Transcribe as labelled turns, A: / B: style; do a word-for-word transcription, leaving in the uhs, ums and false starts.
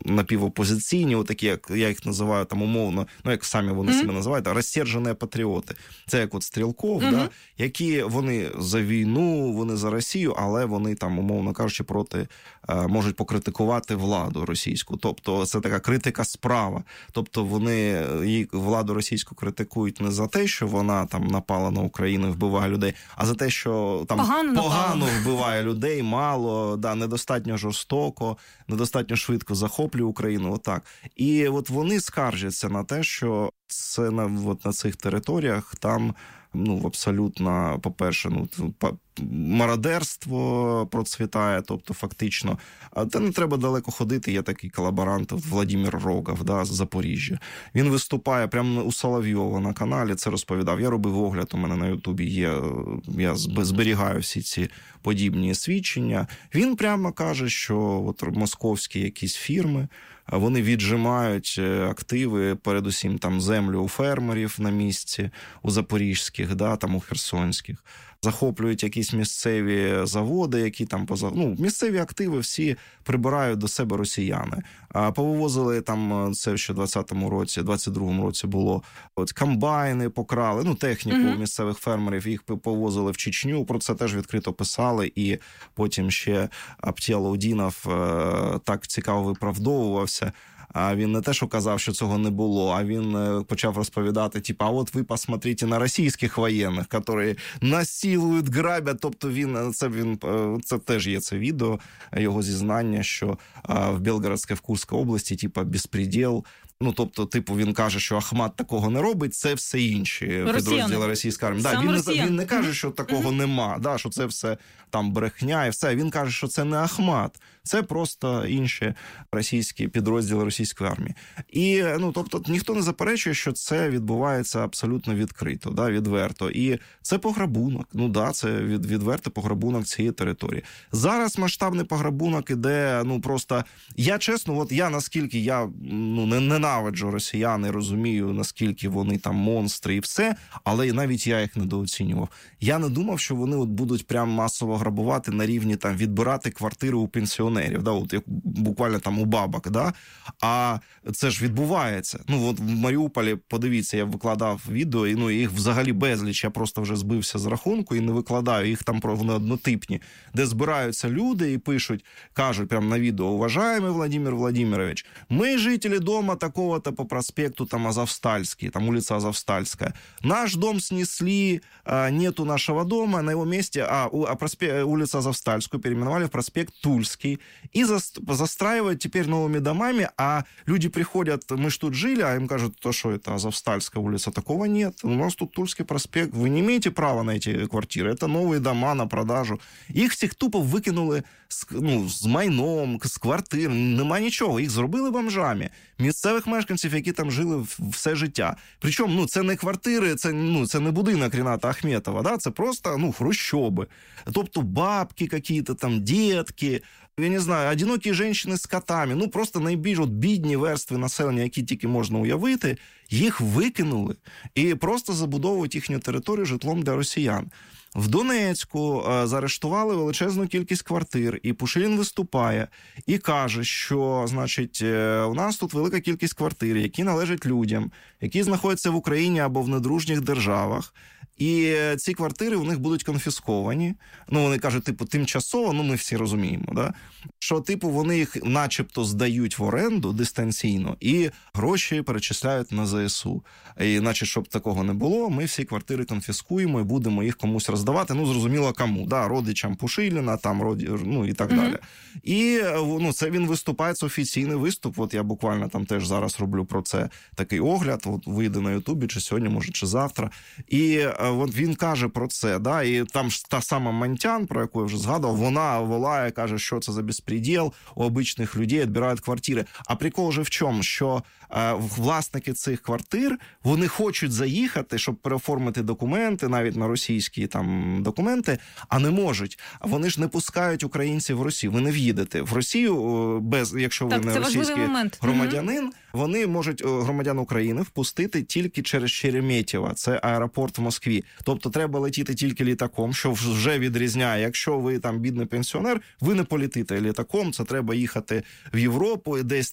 A: напівопозиційні, отакі, як я їх називаю там умовно, ну як самі вони mm-hmm. себе називають, розсержені патріоти. Це як от Стрілков, mm-hmm. да, які вони за війну, вони за Росію, але вони там, умовно кажучи, проти, можуть покритикувати владу російську. Тобто це така критика справа. Тобто вони владу російську критикують не за те, що вона там напала на Україну і вбиває людей, а за те, що там
B: погано,
A: погано вбиває людей, мало, да, недостатньо жорстоко, недостатньо швидко захоплює Україну, отак. І от вони скаржаться на те, що це на, от на цих територіях там, ну, абсолютно, по-перше, ну, мародерство процвітає, тобто фактично. А та не треба далеко ходити, є такий колаборант Владимир Рогов, да, з Запоріжжя. Він виступає прямо у Соловйова на каналі, це розповідав. Я робив огляд, у мене на Ютубі є, я зберігаю всі ці подібні свідчення. Він прямо каже, що от московські якісь фірми, вони віджимають активи, передусім там землю у фермерів на місці, у запорізьких, да, там у херсонських. Захоплюють якісь місцеві заводи, які там поза... ну, місцеві активи всі прибирають до себе росіяни. А повивозили там, це ще в двадцятому році, двадцять другому році було, от комбайни покрали, ну, техніку mm-hmm. місцевих фермерів, їх повозили в Чечню, про це теж відкрито писали, і потім ще Аптєлаудінов так цікаво виправдовувався. А він не те, що казав, що цього не було, а він почав розповідати, типу, а от ви посмотрите на російських воєнних, які насилують, грабять, тобто він, це, він, це теж є це відео, його зізнання, що в Білгородській, в Курській області, типу, безпреділ. Ну, тобто, типу, він каже, що Ахмат такого не робить, це все інші підрозділи російської армії. Да, він, не, він не каже, що такого mm-hmm. нема, да, що це все там брехня і все. Він каже, що це не Ахмат, це просто інші російські підрозділи російської армії. І, ну, тобто, ніхто не заперечує, що це відбувається абсолютно відкрито, да, відверто. І це пограбунок, ну, да, це від, відвертий пограбунок цієї території. Зараз масштабний пограбунок іде, ну, просто, я чесно, от я наскільки я, ну, не, не ненавиджу росіян і розумію, наскільки вони там монстри і все, але навіть я їх недооцінював. Я не думав, що вони от будуть прям масово грабувати на рівні там відбирати квартири у пенсіонерів, да, от як буквально там у бабок, да? А це ж відбувається. Ну от в Маріуполі, подивіться, я викладав відео, і ну їх взагалі безліч, я просто вже збився з рахунку і не викладаю, їх там вони однотипні, де збираються люди і пишуть, кажуть прямо на відео: "Уважаемый Владимир Владимирович, мы жители дома такого-то по проспекту там Азовстальский, там улица Азовстальская. Наш дом снесли, нету нашего дома, на его месте, а, а проспект, улицу Азовстальскую переименовали в проспект Тульский и за, застраивают теперь новыми домами, а люди приходят, мы ж тут жили, а им кажут, то что это Азовстальская улица, такого нет, у нас тут Тульский проспект, вы не имеете права на эти квартиры, это новые дома на продажу". Їх всіх тупо викинули з, ну, з майном, з квартир, нема нічого, їх зробили бомжами. Місцевих мешканців, які там жили все життя. Причому, ну, це не квартири, це, ну, це не будинок Ріната Ахметова, да? Це просто, ну, хрущоби. Тобто бабки какие-то там, дітки, я не знаю, одинокі жінки з котами, ну, просто найбільш от бідні верстви населення, які тільки можна уявити, їх викинули і просто забудовують їхню територію житлом для росіян. В Донецьку е, заарештували величезну кількість квартир, і Пушилін виступає і каже, що, значить, е, у нас тут велика кількість квартир, які належать людям, які знаходяться в Україні або в недружніх державах, і ці квартири у них будуть конфісковані. Ну, вони кажуть, типу, тимчасово, ну, ми всі розуміємо, да? Що, типу, вони їх начебто здають в оренду дистанційно і гроші перечисляють на зе ес у. І наче, щоб такого не було, ми всі квартири конфіскуємо і будемо їх комусь роздавати. Ну, зрозуміло, кому, да? Родичам Пушиліна, там, роді... ну, і так mm-hmm. далі. І, ну, це він виступає, це офіційний виступ. От я буквально там теж зараз роблю про це такий огляд, от вийде на Ютубі, чи сьогодні, може, чи завтра. І от він каже про це, да, і там ж та сама Монтян, про яку я вже згадував, вона волає, каже, що це за безпреділ, у обичних людей відбирають квартири. А прикол же в чому? Що е, власники цих квартир, вони хочуть заїхати, щоб переоформити документи, навіть на російські там документи, а не можуть. Вони ж не пускають українців в Росію. Ви не в'їдете в Росію, без, якщо
B: так,
A: ви не російський
B: момент.
A: громадянин, mm-hmm. вони можуть громадян України впустити тільки через Шереметьєво, це аеропорт в Москві. Тобто треба летіти тільки літаком, що вже відрізняє. Якщо ви там бідний пенсіонер, ви не полетите літаком, це треба їхати в Європу, десь